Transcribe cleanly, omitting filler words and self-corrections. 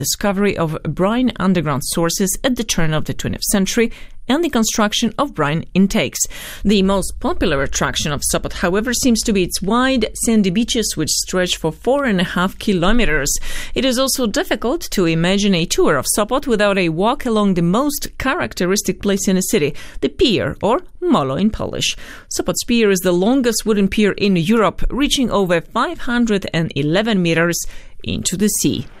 discovery of brine underground sources at the turn of the 20th century and the construction of brine intakes. The most popular attraction of Sopot, however, seems to be its wide, sandy beaches, which stretch for 4.5 kilometers. It is also difficult to imagine a tour of Sopot without a walk along the most characteristic place in the city, the pier, or molo in Polish. Sopot's pier is the longest wooden pier in Europe, reaching over 511 meters into the sea.